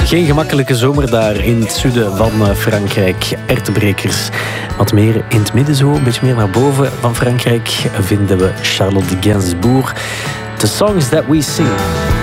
Geen gemakkelijke zomer daar in het zuiden van Frankrijk. Ertebrekers. Wat meer in het midden zo, een beetje meer naar boven van Frankrijk, vinden we Charlotte Gainsbourg. The Songs That We Sing.